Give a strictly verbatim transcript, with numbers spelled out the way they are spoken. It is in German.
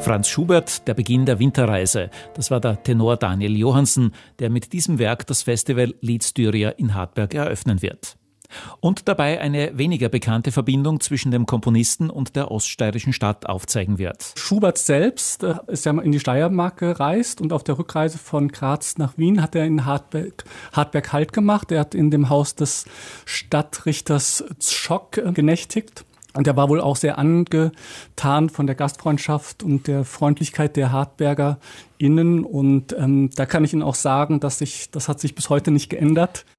Franz Schubert, der Beginn der Winterreise. Das war der Tenor Daniel Johansen, der mit diesem Werk das Festival Lied Styria in Hartberg eröffnen wird. Und dabei eine weniger bekannte Verbindung zwischen dem Komponisten und der oststeirischen Stadt aufzeigen wird. Schubert selbst ist ja in die Steiermark gereist und auf der Rückreise von Graz nach Wien hat er in Hartberg, Hartberg Halt gemacht. Er hat in dem Haus des Stadtrichters Zschock genächtigt. Und er war wohl auch sehr angetan von der Gastfreundschaft und der Freundlichkeit der HartbergerInnen. Und ähm, da kann ich Ihnen auch sagen, dass sich, das hat sich bis heute nicht geändert.